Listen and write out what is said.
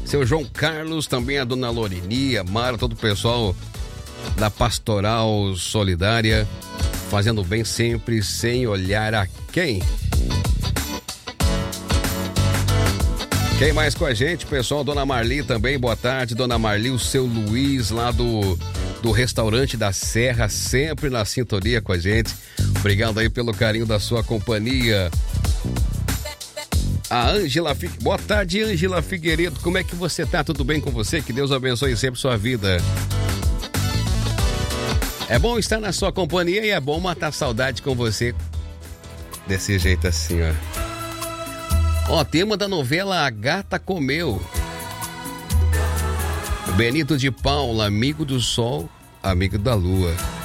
Seu João Carlos, também a dona Lorinia, Mara, todo o pessoal da Pastoral Solidária, fazendo bem sempre, sem olhar a quem. Quem mais com a gente, pessoal? Dona Marli também, boa tarde, Dona Marli, o seu Luiz lá do Restaurante da Serra, sempre na sintonia com a gente. Obrigado aí pelo carinho da sua companhia. A Ângela, boa tarde, Ângela Figueiredo, como é que você tá? Tudo bem com você? Que Deus abençoe sempre sua vida. É bom estar na sua companhia e é bom matar saudade com você desse jeito assim, ó. Ó, tema da novela A Gata Comeu. Benito de Paula, amigo do sol, amigo da lua.